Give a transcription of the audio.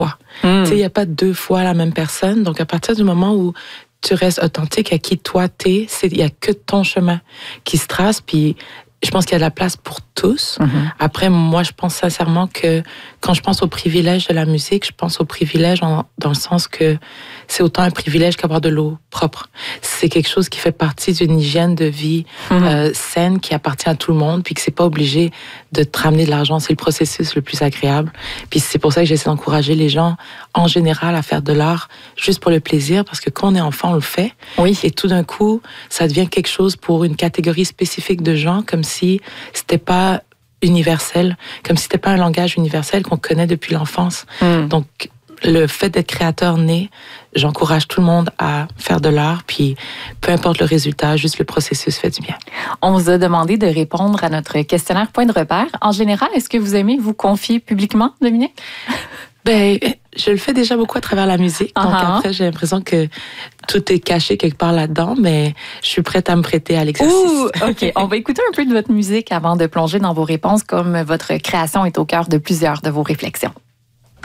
fois. Tu sais, il n'y a pas deux fois la même personne. Donc, à partir du moment où tu restes authentique à qui toi t'es, il n'y a que ton chemin qui se trace. Puis, je pense qu'il y a de la place pour tous. Après, moi, je pense sincèrement que quand je pense au privilège de la musique, je pense au privilège dans le sens que c'est autant un privilège qu'avoir de l'eau propre. C'est quelque chose qui fait partie d'une hygiène de vie saine qui appartient à tout le monde, puis que c'est pas obligé de te ramener de l'argent. C'est le processus le plus agréable. Puis c'est pour ça que j'essaie d'encourager les gens en général à faire de l'art juste pour le plaisir, parce que quand on est enfant, on le fait. Oui. Et tout d'un coup, ça devient quelque chose pour une catégorie spécifique de gens, comme si c'était pas universel, comme si c'était pas un langage universel qu'on connaît depuis l'enfance. Donc, le fait d'être créateur né, j'encourage tout le monde à faire de l'art, puis peu importe le résultat, juste le processus fait du bien. On vous a demandé de répondre à notre questionnaire Point de repère. En général, est-ce que vous aimez vous confier publiquement, Dominique? Ben, je le fais déjà beaucoup à travers la musique. Donc après, j'ai l'impression que tout est caché quelque part là-dedans, mais je suis prête à me prêter à l'exercice. OK. On va écouter un peu de votre musique avant de plonger dans vos réponses, comme votre création est au cœur de plusieurs de vos réflexions.